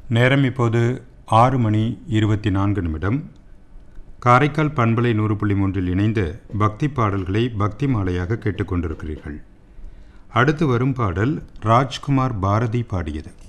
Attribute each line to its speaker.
Speaker 1: நேரம் இப்போது 6:24. காரைக்கால் பண்பலை 100.3 இணைந்த பக்தி பாடல்களை பக்தி மாலையாக கேட்டுக்கொண்டிருக்கிறீர்கள். அடுத்து வரும் பாடல் ராஜ்குமார் பாரதி பாடியது.